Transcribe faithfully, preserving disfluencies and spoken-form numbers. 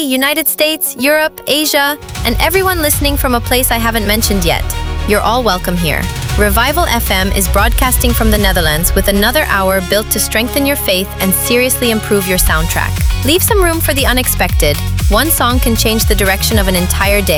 United States, Europe, Asia, and everyone listening from a place I haven't mentioned yet. You're all welcome here. Revival F M is broadcasting from the Netherlands with another hour built to strengthen your faith and seriously improve your soundtrack. Leave some room for the unexpected. One song can change the direction of an entire day.